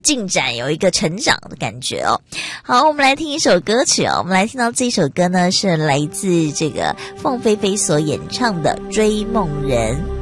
进展，有一个成长的感觉哦。好，我们来听一首歌曲哦。我们来听到这首歌呢，是来自这个凤飞飞所演唱的《追梦人》。